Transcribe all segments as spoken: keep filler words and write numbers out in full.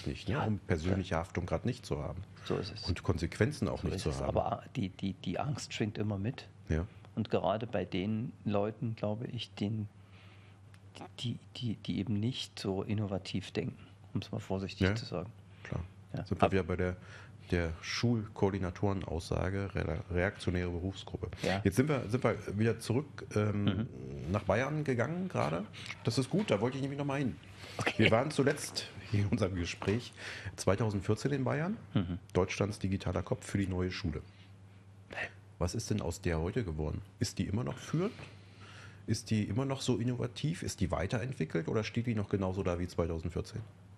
ich nicht, ne? Ja. Um persönliche Haftung gerade nicht zu haben. So ist es. Und Konsequenzen auch So nicht ist zu es. haben. Aber die, die, die Angst schwingt immer mit. Ja. Und gerade bei den Leuten, glaube ich, den, die, die, die eben nicht so innovativ denken, um es mal vorsichtig Ja. zu sagen. Klar. Ja. Sind wir wieder bei der, der Schulkoordinatorenaussage, re- reaktionäre Berufsgruppe. Ja. Jetzt sind wir, sind wir wieder zurück ähm, Mhm. nach Bayern gegangen gerade. Das ist gut, da wollte ich nämlich nochmal hin. Okay. Wir waren zuletzt hier in unserem Gespräch zweitausendvierzehn in Bayern, Mhm. Deutschlands digitaler Kopf für die neue Schule. Was ist denn aus der heute geworden? Ist die immer noch führend? Ist die immer noch so innovativ? Ist die weiterentwickelt oder steht die noch genauso da wie zweitausendvierzehn?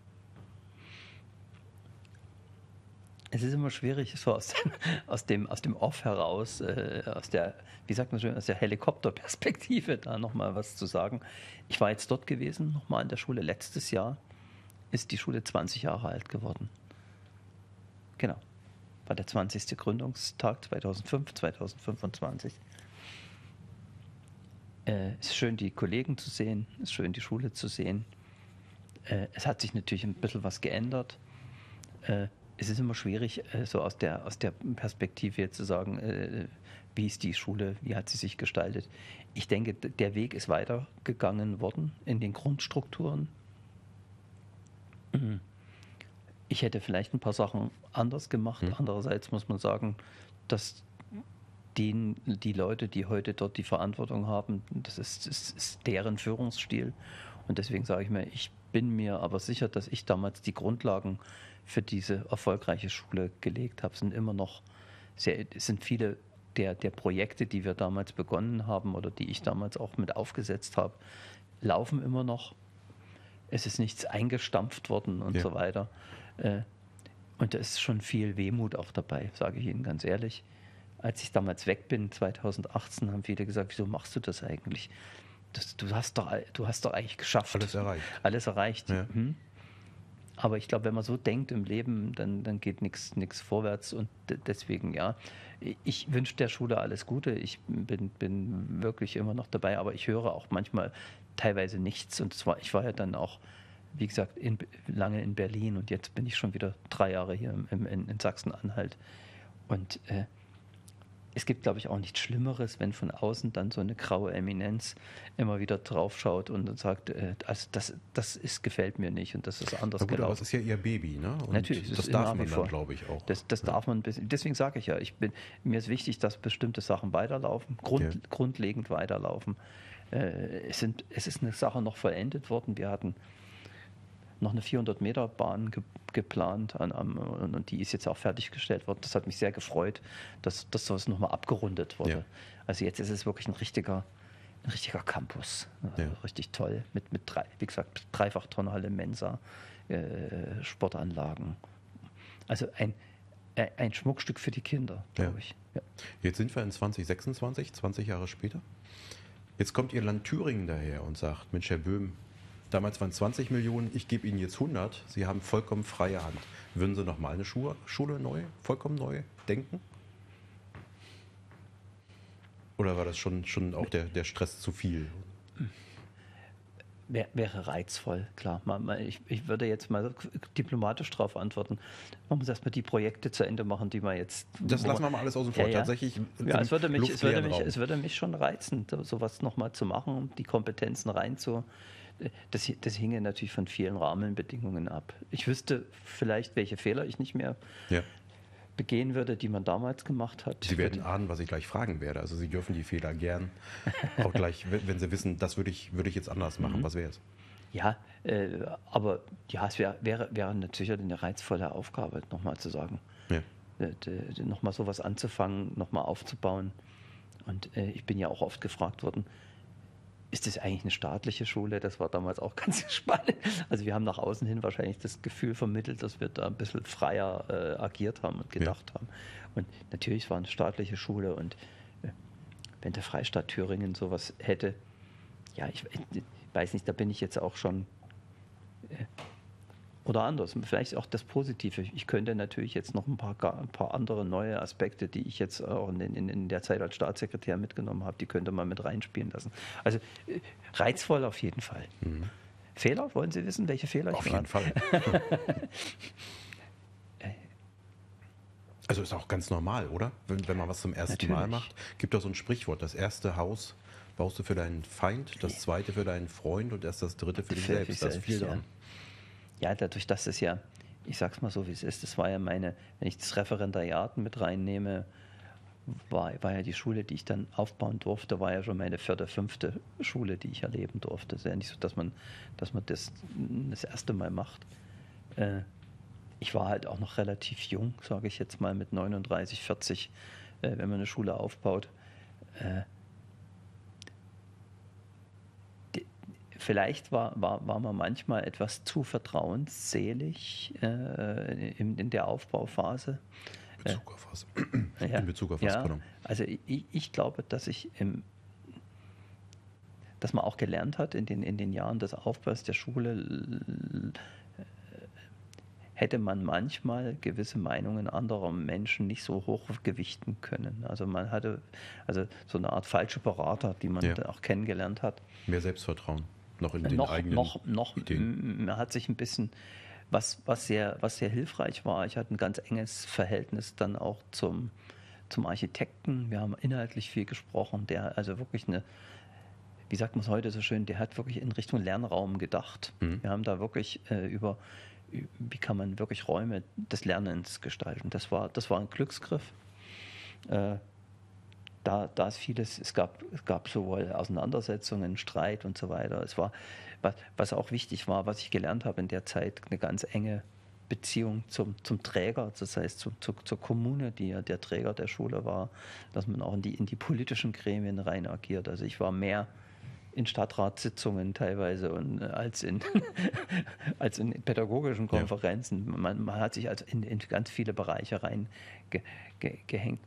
Es ist immer schwierig, so aus dem, aus dem, aus dem Off heraus, äh, aus der, wie sagt man schön, aus der Helikopterperspektive da nochmal was zu sagen. Ich war jetzt dort gewesen, nochmal in der Schule. Letztes Jahr ist die Schule zwanzig Jahre alt geworden. Genau. War der zwanzigste Gründungstag zweitausendfünf, zweitausendfünfundzwanzig. Äh, es ist schön, die Kollegen zu sehen, es ist schön, die Schule zu sehen. Äh, es hat sich natürlich ein bisschen was geändert. Äh, es ist immer schwierig, äh, so aus der, aus der Perspektive jetzt zu sagen, äh, wie ist die Schule, wie hat sie sich gestaltet. Ich denke, d- der Weg ist weitergegangen worden in den Grundstrukturen. Mhm. Ich hätte vielleicht ein paar Sachen anders gemacht. Hm. Andererseits muss man sagen, dass den, die Leute, die heute dort die Verantwortung haben, das ist, das ist deren Führungsstil. Und deswegen sage ich mir, ich bin mir aber sicher, dass ich damals die Grundlagen für diese erfolgreiche Schule gelegt habe. Es sind immer noch sehr, es sind viele der, der Projekte, die wir damals begonnen haben oder die ich damals auch mit aufgesetzt habe, laufen immer noch. Es ist nichts eingestampft worden und Ja. so weiter. Äh, Und da ist schon viel Wehmut auch dabei, sage ich Ihnen ganz ehrlich. Als ich damals weg bin, zweitausendachtzehn, haben viele gesagt, wieso machst du das eigentlich? Das, du, hast doch, du hast doch eigentlich geschafft. Alles erreicht. Alles erreicht. Ja. Mhm. Aber ich glaube, wenn man so denkt im Leben, dann, dann geht nichts nichts vorwärts. Und de- deswegen, ja, ich wünsche der Schule alles Gute. Ich bin, bin wirklich immer noch dabei, aber ich höre auch manchmal teilweise nichts. Und zwar, ich war ja dann auch, wie gesagt, in, lange in Berlin und jetzt bin ich schon wieder drei Jahre hier im, in, in Sachsen-Anhalt. Und äh, es gibt, glaube ich, auch nichts Schlimmeres, wenn von außen dann so eine graue Eminenz immer wieder draufschaut und sagt, äh, also das, das ist, gefällt mir nicht und das ist anders Na gut, aber gelaufen. es ist ja ihr Baby, ne? Und Natürlich, das ist darf nach wie man vor. dann, glaube ich, auch. Das, das darf man, ein bisschen- deswegen sage ich ja, ich bin, mir ist wichtig, dass bestimmte Sachen weiterlaufen, grund, Ja. grundlegend weiterlaufen. Äh, es, sind, es ist eine Sache noch vollendet worden. Wir hatten noch eine vierhundert Meter Bahn ge geplant an, am, und, und die ist jetzt auch fertiggestellt worden. Das hat mich sehr gefreut, dass, dass sowas nochmal abgerundet wurde. Ja. Also jetzt ist es wirklich ein richtiger, ein richtiger Campus. Also Ja. richtig toll. Mit, mit drei, wie gesagt, Dreifach-Turnhalle, Mensa, äh, Sportanlagen. Also ein, ein ein Schmuckstück für die Kinder, glaube Ja. ich. Ja. Jetzt sind wir in zwanzig sechsundzwanzig, zwanzig Jahre später. Jetzt kommt Ihr Land Thüringen daher und sagt, Mensch, Herr Böhm, damals waren zwanzig Millionen, ich gebe Ihnen jetzt hundert. Sie haben vollkommen freie Hand. Würden Sie noch mal eine Schule, Schule neu, vollkommen neu denken? Oder war das schon, schon auch der, der Stress zu viel? Wär, wäre reizvoll, klar. Man, man, ich, ich würde jetzt mal diplomatisch darauf antworten. Man muss erstmal die Projekte zu Ende machen, die man jetzt. Das wo lassen wir man- mal alles außen vor. Ja, ja. Tatsächlich Ja, im es würde, mich, es, würde luftleeren mich, Raum. es würde mich schon reizen, so- sowas nochmal zu machen, um die Kompetenzen reinzu. Das, das hinge natürlich von vielen Rahmenbedingungen ab. Ich wüsste vielleicht, welche Fehler ich nicht mehr Ja. begehen würde, die man damals gemacht hat. Sie werden ahnen, was ich gleich fragen werde. Also Sie dürfen die Fehler gern auch gleich, wenn wenn Sie wissen, das würde ich, würde ich jetzt anders machen. Mhm. Was wäre es? Ja, äh, aber ja, es wär, wäre, wäre natürlich eine reizvolle Aufgabe, nochmal zu sagen. Ja. Nochmal sowas anzufangen, nochmal aufzubauen. Und äh, ich bin ja auch oft gefragt worden, ist das eigentlich eine staatliche Schule? Das war damals auch ganz spannend. Also wir haben nach außen hin wahrscheinlich das Gefühl vermittelt, dass wir da ein bisschen freier äh, agiert haben und gedacht haben. Und natürlich war eine staatliche Schule und äh, wenn der Freistaat Thüringen sowas hätte, ja, ich, ich weiß nicht, da bin ich jetzt auch schon äh, oder anders. Vielleicht auch das Positive. Ich könnte natürlich jetzt noch ein paar, gar- ein paar andere neue Aspekte, die ich jetzt auch in, in, in der Zeit als Staatssekretär mitgenommen habe, die könnte man mit reinspielen lassen. Also äh, reizvoll auf jeden Fall. Mhm. Fehler? Wollen Sie wissen, welche Fehler ich Auf gemacht jeden habe? Fall. Also ist auch ganz normal, oder? Wenn, wenn man was zum ersten Natürlich. Mal macht. Gibt doch so ein Sprichwort, das erste Haus baust du für deinen Feind, das zweite für deinen Freund und erst das dritte für dich Für selbst. dich Da ist selbst, viel ja. dran. Ja, dadurch, dass es ja, ich sag's mal so, wie es ist, das war ja meine, wenn ich das Referendariat mit reinnehme, war, war ja die Schule, die ich dann aufbauen durfte, war ja schon meine vierte, fünfte Schule, die ich erleben durfte. Es ist ja nicht so, dass man, dass man das das erste Mal macht. Äh, ich war halt auch noch relativ jung, sage ich jetzt mal, mit neununddreißig, vierzig, äh, wenn man eine Schule aufbaut. Äh, Vielleicht war, war, war man manchmal etwas zu vertrauensselig äh, in, in der Aufbauphase. Bezug auf was? Ja, In Bezug auf was, ja, pardon. also ich, ich glaube, dass ich im, dass man auch gelernt hat in den, in den Jahren des Aufbaus der Schule, l- hätte man manchmal gewisse Meinungen anderer Menschen nicht so hoch gewichten können. Also man hatte also so eine Art falsche Berater, die man Ja. da auch kennengelernt hat. Mehr Selbstvertrauen. Noch in den noch, eigenen noch, noch, Ideen. man hat sich ein bisschen, was, was, sehr, was sehr hilfreich war, ich hatte ein ganz enges Verhältnis dann auch zum, zum Architekten. Wir haben inhaltlich viel gesprochen, der also wirklich eine, wie sagt man es heute so schön, der hat wirklich in Richtung Lernraum gedacht. Mhm. Wir haben da wirklich äh, über, wie kann man wirklich Räume des Lernens gestalten. Das war, das war ein Glücksgriff. Äh, Da, da ist vieles, es gab, es gab sowohl Auseinandersetzungen, Streit und so weiter. Es war, was, was auch wichtig war, was ich gelernt habe in der Zeit, eine ganz enge Beziehung zum, zum Träger, das heißt zu, zu, zur Kommune, die ja der Träger der Schule war, dass man auch in die, in die politischen Gremien rein agiert. Also ich war mehr in Stadtratssitzungen teilweise und, äh, als, in, als in pädagogischen Konferenzen. Ja. Man, man hat sich also in, in ganz viele Bereiche rein ge, ge, gehängt.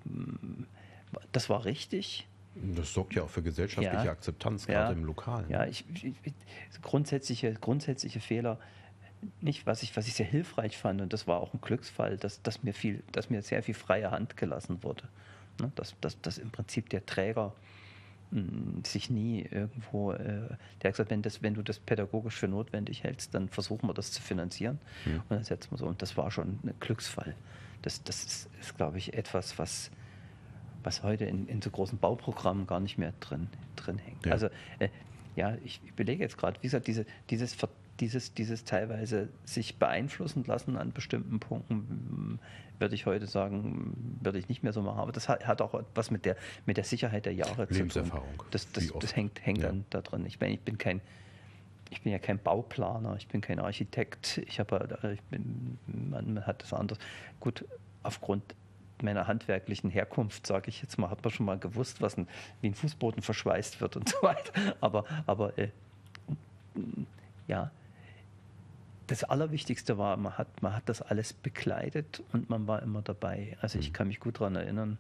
Das war richtig. Das sorgt ja auch für gesellschaftliche Ja. Akzeptanz, Ja. gerade im Lokalen. Ja, ich, ich, ich, grundsätzliche, grundsätzliche Fehler, nicht, was ich, was ich sehr hilfreich fand, und das war auch ein Glücksfall, dass, dass, mir, viel, dass mir sehr viel freie Hand gelassen wurde. Ne, dass, dass, dass im Prinzip der Träger mh, sich nie irgendwo, äh, der hat gesagt, wenn, das, wenn du das pädagogisch für notwendig hältst, dann versuchen wir das zu finanzieren. Mhm. Und dann setzen wir so. Und das war schon ein Glücksfall. Das, das ist, ist glaube ich, etwas, was was heute in, in so großen Bauprogrammen gar nicht mehr drin, drin hängt. Ja. Also äh, ja, ich überlege jetzt gerade, wie gesagt, diese, dieses, dieses, dieses teilweise sich beeinflussen lassen an bestimmten Punkten, würde ich heute sagen, würde ich nicht mehr so machen. Aber das hat, hat auch was mit der, mit der Sicherheit der Jahre zu tun. Lebenserfahrung. Das, das, Wie oft. das hängt, hängt Ja. dann da drin. Ich meine, ich bin kein ich bin ja kein Bauplaner, ich bin kein Architekt, ich habe, ich bin, man, man hat das anders. Gut, aufgrund meiner handwerklichen Herkunft, sage ich jetzt mal, hat man schon mal gewusst, was ein, wie ein Fußboden verschweißt wird und so weiter. Aber, aber äh, ja, das Allerwichtigste war, man hat, man hat das alles begleitet und man war immer dabei. Also ich kann mich gut daran erinnern,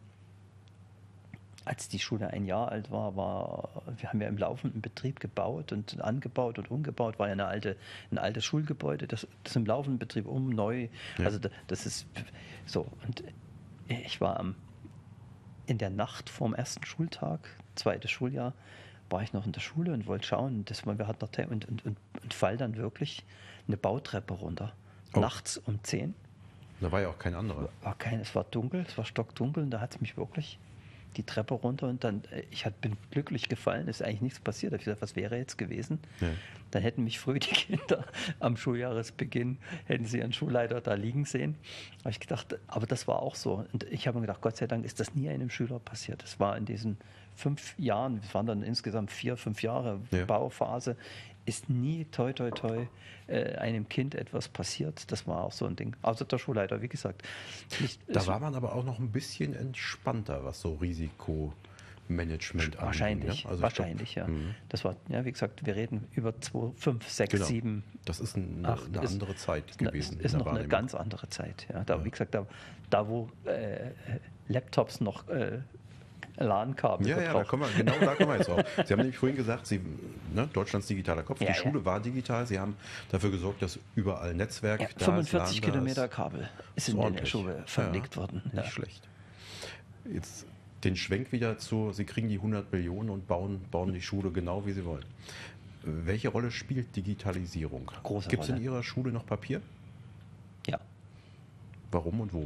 als die Schule ein Jahr alt war, war, wir haben ja im laufenden Betrieb gebaut und angebaut und umgebaut, war ja eine alte, ein altes Schulgebäude, das, das im laufenden Betrieb um, neu, Ja. also da- das ist so. Und ich war am, in der Nacht vorm ersten Schultag, zweites Schuljahr, war ich noch in der Schule und wollte schauen, das, wir hatten noch, und, und, und, und fall dann wirklich eine Bautreppe runter, Oh. nachts um zehn. Da war ja auch kein anderer. War kein, es war dunkel, es war stockdunkel und da hat es mich wirklich die Treppe runter und dann, äh, ich hat, bin glücklich gefallen, ist eigentlich nichts passiert. Da habe ich gesagt, was wäre jetzt gewesen? Ja. Dann hätten mich früh die Kinder am Schuljahresbeginn, hätten sie ihren Schulleiter da liegen sehen. Habe ich gedacht, aber das war auch so. Und ich habe mir gedacht, Gott sei Dank ist das nie einem Schüler passiert. Das war in diesen fünf Jahren, es waren dann insgesamt vier, fünf Jahre Ja. Bauphase, ist nie toi toi toi äh, einem Kind etwas passiert. Das war auch so ein Ding. Außer der Schulleiter, wie gesagt. Nicht, Da es- war man aber auch noch ein bisschen entspannter, was so Risikomanagement angeht. Wahrscheinlich, ne? Also ich wahrscheinlich, glaub, ja. mhm. Das war, ja, wie gesagt, wir reden über zwei, fünf, sechs, Genau. sieben. Das ist eine, Ach, eine ist- andere Zeit Ist, eine- gewesen. ist, in ist der noch eine Wahrnehmung. ganz andere Zeit. Ja. Da, Ja. Wie gesagt, da, da wo äh, Laptops noch äh, LAN-Kabel Ja, ja, da gebraucht. kommen wir, genau da kommen wir jetzt auch. Sie haben nämlich vorhin gesagt, Sie, ne, Deutschlands digitaler Kopf, Ja, die ja. Schule war digital, Sie haben dafür gesorgt, dass überall Netzwerk Ja, da fünfundvierzig ist, LAN da Kilometer ist. Kabel ist Ist in der ordentlich. Schule verlegt Ja, worden. Nicht Ja. schlecht. Jetzt den Schwenk wieder zu, Sie kriegen die hundert Millionen und bauen, bauen die Schule genau, wie Sie wollen. Welche Rolle spielt Digitalisierung? Große Gibt es in Rolle. Ihrer Schule noch Papier? Ja, Warum und wo?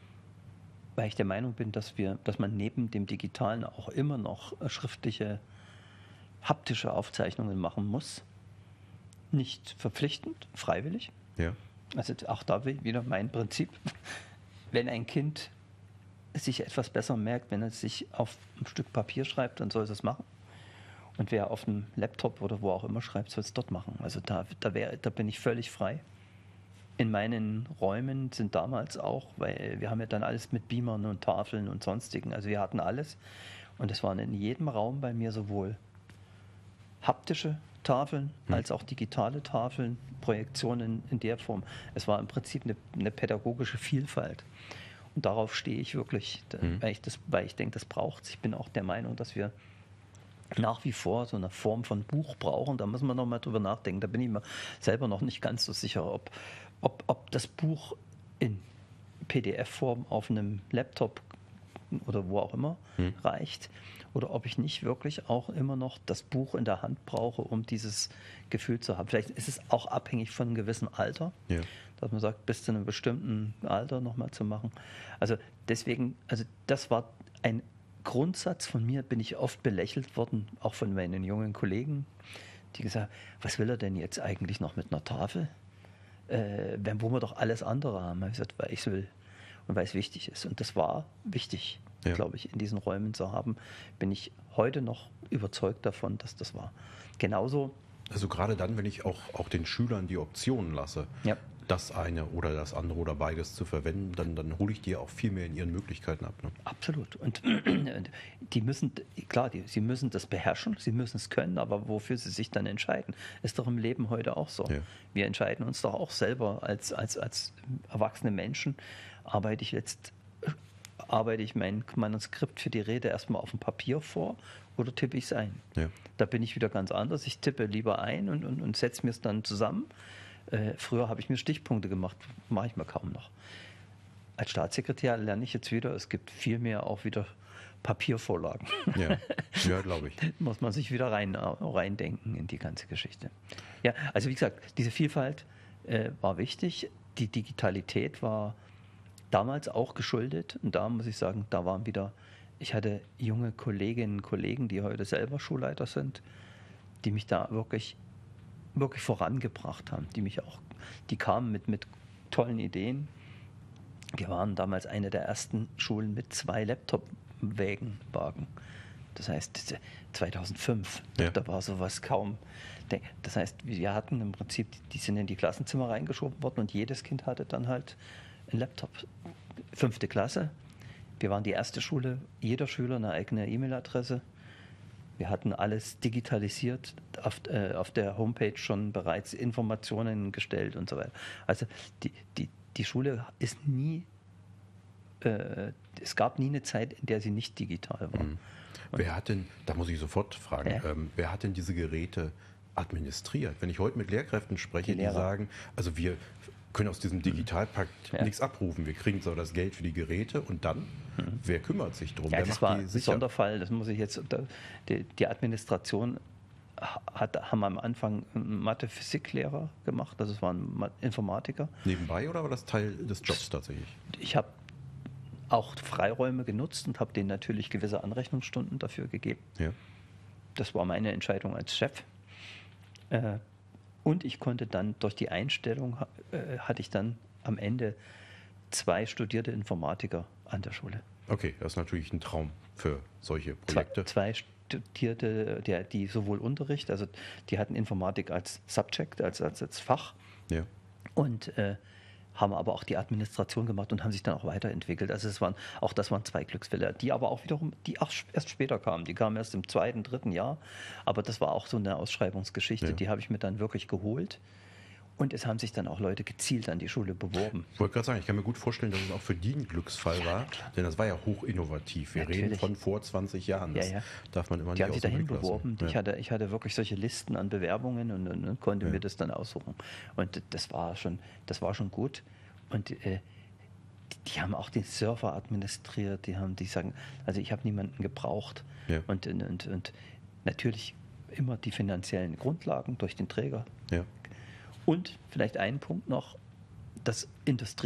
weil ich der Meinung bin, dass wir, dass man neben dem Digitalen auch immer noch äh, schriftliche, haptische Aufzeichnungen machen muss. Nicht verpflichtend, freiwillig. Ja. Also auch da wieder mein Prinzip. Wenn ein Kind sich etwas besser merkt, wenn er sich auf ein Stück Papier schreibt, dann soll es es machen. Und wer auf einem Laptop oder wo auch immer schreibt, soll es dort machen. Also da, da, wär, da bin ich völlig frei. In meinen Räumen sind damals auch, weil wir haben ja dann alles mit Beamern und Tafeln und sonstigen, also wir hatten alles. Und es waren in jedem Raum bei mir sowohl haptische Tafeln Hm. als auch digitale Tafeln, Projektionen in der Form. Es war im Prinzip eine, eine pädagogische Vielfalt. Und darauf stehe ich wirklich, da- Hm. weil ich, das, weil ich denke, das braucht es. Ich bin auch der Meinung, dass wir nach wie vor so eine Form von Buch brauchen. Da müssen wir noch mal drüber nachdenken. Da bin ich mir selber noch nicht ganz so sicher, ob, ob, ob das Buch in P D F-Form auf einem Laptop oder wo auch immer Hm. reicht oder ob ich nicht wirklich auch immer noch das Buch in der Hand brauche, um dieses Gefühl zu haben. Vielleicht ist es auch abhängig von einem gewissen Alter, Ja. dass man sagt, bis zu einem bestimmten Alter nochmal zu machen. Also deswegen, also das war ein Grundsatz von mir, bin ich oft belächelt worden, auch von meinen jungen Kollegen, die gesagt haben, was will er denn jetzt eigentlich noch mit einer Tafel? Äh, wenn, wo wir doch alles andere haben. Ich gesagt, weil ich es will und weil es wichtig ist. Und das war wichtig, Ja. glaube ich, in diesen Räumen zu haben. Bin ich heute noch überzeugt davon, dass das war. Genauso, Also gerade dann, wenn ich auch, auch den Schülern die Optionen lasse, ja, das eine oder das andere oder beides zu verwenden, dann, dann hole ich die auch viel mehr in ihren Möglichkeiten ab. Ne? absolut. Und die müssen, klar, die, sie müssen das beherrschen, sie müssen es können, aber wofür sie sich dann entscheiden, ist doch im Leben heute auch so. Ja. Wir entscheiden uns doch auch selber als, als, als erwachsene Menschen. Arbeite ich jetzt, arbeite ich mein Manuskript für die Rede erstmal auf dem Papier vor oder tippe ich es ein? Ja. Da bin ich wieder ganz anders. Ich tippe lieber ein und, und, und setze mir es dann zusammen. Äh, früher habe ich mir Stichpunkte gemacht, mache ich mir kaum noch. Als Staatssekretär lerne ich jetzt wieder, es gibt viel mehr auch wieder Papiervorlagen. Ja, ja glaube ich. Muss man sich wieder rein, reindenken in die ganze Geschichte. Ja, also wie gesagt, diese Vielfalt äh, war wichtig. Die Digitalität war damals auch geschuldet. Und da muss ich sagen, da waren wieder, ich hatte junge Kolleginnen und Kollegen, die heute selber Schulleiter sind, die mich da wirklich, wirklich vorangebracht haben, die mich auch, die kamen mit, mit tollen Ideen. Wir waren damals eine der ersten Schulen mit zwei Laptop-Wägenwagen. Das heißt, zweitausendfünf, Ja. da war sowas kaum. Das heißt, wir hatten im Prinzip, die sind in die Klassenzimmer reingeschoben worden und jedes Kind hatte dann halt einen Laptop. Fünfte Klasse. Wir waren die erste Schule, jeder Schüler eine eigene E-Mail-Adresse. Wir hatten alles digitalisiert, auf, äh, auf der Homepage schon bereits Informationen gestellt und so weiter. Also die, die, die Schule ist nie, äh, es gab nie eine Zeit, in der sie nicht digital war. Mhm. Wer hat denn, da muss ich sofort fragen, Ja. ähm, wer hat denn diese Geräte administriert? Wenn ich heute mit Lehrkräften spreche, Die die, Lehrer. sagen, also wir können aus diesem Digitalpakt Ja. nichts abrufen. Wir kriegen zwar das Geld für die Geräte und dann, wer kümmert sich drum? Ja, wer das macht war die ein sicher? Sonderfall, das muss ich jetzt, da- die, die Administration hat, haben am Anfang einen Mathe-Physik-Lehrer gemacht, also es waren Ma- Informatiker. Nebenbei oder war das Teil des Jobs tatsächlich? Ich habe auch Freiräume genutzt und habe denen natürlich gewisse Anrechnungsstunden dafür gegeben. Ja. Das war meine Entscheidung als Chef. Äh, Und ich konnte dann durch die Einstellung, äh, hatte ich dann am Ende zwei studierte Informatiker an der Schule. Okay, das ist natürlich ein Traum für solche Zwei, Projekte. zwei Studierte, der, die sowohl Unterricht, also die hatten Informatik als Subject, als, als, als Fach Ja. und äh, haben aber auch die Administration gemacht und haben sich dann auch weiterentwickelt. Also es waren, auch das waren zwei Glücksfälle, die aber auch wiederum, die auch erst später kamen. Die kamen erst im zweiten, dritten Jahr. Aber das war auch so eine Ausschreibungsgeschichte, Ja. die habe ich mir dann wirklich geholt. Und es haben sich dann auch Leute gezielt an die Schule beworben. Ich wollte gerade sagen, ich kann mir gut vorstellen, dass es auch für die ein Glücksfall war, denn das war ja hoch innovativ. Wir reden Natürlich. von vor zwanzig Jahren. Das Ja, ja. darf man immer Die nicht haben sich aus dem dahin Blick lassen. beworben. Ja. Ich, hatte, ich hatte wirklich solche Listen an Bewerbungen und, und, und konnte Ja. mir das dann aussuchen. Und das war schon, das war schon gut. Und äh, die, die haben auch den Server administriert. Die haben, die sagen, also ich habe niemanden gebraucht. Ja. Und, und, und, und natürlich immer die finanziellen Grundlagen durch den Träger. Ja. Und vielleicht einen Punkt noch, das Industrie